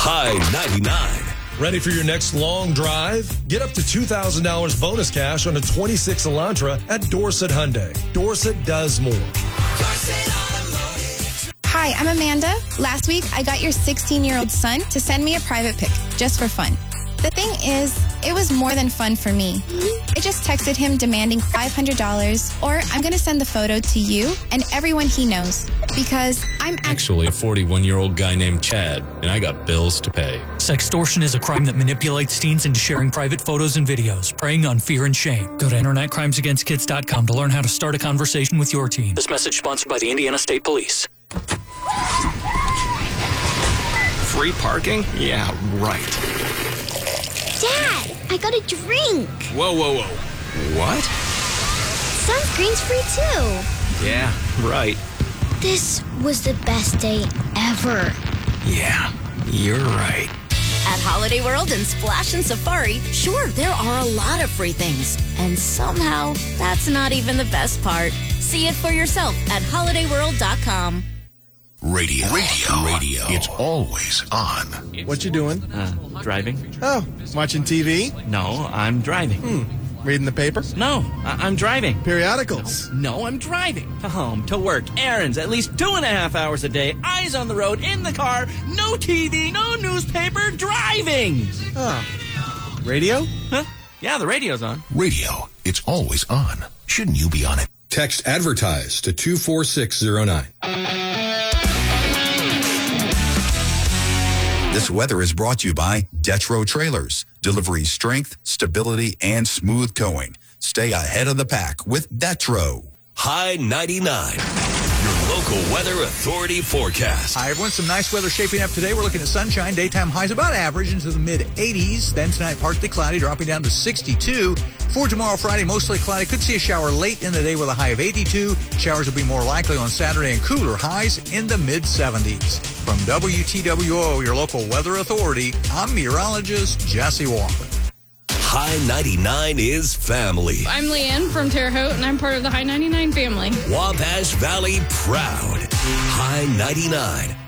High 99. Ready for your next long drive? Get up to $2,000 bonus cash on a 26 Elantra at Dorset Hyundai. Dorset does more. Hi, I'm Amanda. Last week, I got your 16-year-old son to send me a private pic, just for fun. The thing is, it was more than fun for me. I just texted him demanding $500, or I'm going to send the photo to you and everyone he knows, because I'm actually a 41-year-old guy named Chad, and I got bills to pay. Sextortion is a crime that manipulates teens into sharing private photos and videos, preying on fear and shame. Go to InternetCrimesAgainstKids.com to learn how to start a conversation with your teen. This message sponsored by the Indiana State Police. Free parking? Yeah, right. Dad, I got a drink. Whoa. What? Sunscreen's free too. Yeah, right. This was the best day ever. Yeah, you're right. At Holiday World and Splash and Safari, sure, there are a lot of free things. And somehow, that's not even the best part. See it for yourself at holidayworld.com. Radio. It's always on. What you doing? Driving. Oh, watching TV? No, I'm driving. Reading the paper? No, I'm driving. Periodicals? No, I'm driving. To home, to work, errands, at least 2.5 hours a day, eyes on the road, in the car, no TV, no newspaper, driving. Oh. Radio? Huh? Yeah, the radio's on. Radio. It's always on. Shouldn't you be on it? Text advertise to 24609. This weather is brought to you by Detro Trailers. Delivery strength, stability, and smooth towing. Stay ahead of the pack with Detro. High 99. Your local weather authority forecast. Hi, everyone. Some nice weather shaping up today. We're looking at sunshine. Daytime highs about average into the mid-80s. Then tonight, partly cloudy, dropping down to 62. For tomorrow, Friday, mostly cloudy. Could see a shower late in the day with a high of 82. Showers will be more likely on Saturday and cooler highs in the mid-70s. From WTWO, your local weather authority, I'm meteorologist Jesse Walker. High 99 is family. I'm Leanne from Terre Haute, and I'm part of the High 99 family. Wabash Valley proud. High 99.